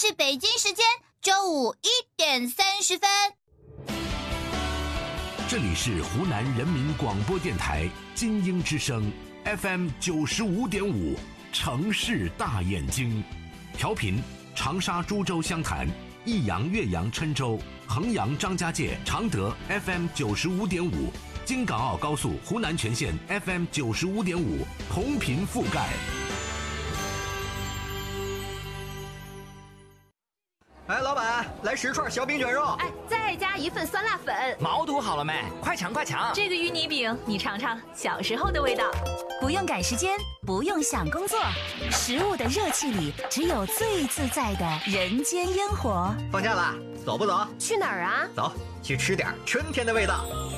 是北京时间周五1点30分。 这里是湖南人民广播电台金鹰之声 FM 95.5城市大眼睛，调频长沙、株洲、湘潭、益阳、岳阳、郴州、衡阳、张家界、常德 FM 95.5，京港澳高速湖南全线 FM 95.5，同频覆盖。 哎，老板，来10串小饼卷肉。 哎，再加1份酸辣粉。 毛肚好了没？快抢快抢！ 这个芋泥饼，你尝尝小时候的味道。 不用赶时间，不用想工作，食物的热气里只有最自在的人间烟火。 放假啦，走不走？ 去哪儿啊？ 走，去吃点春天的味道。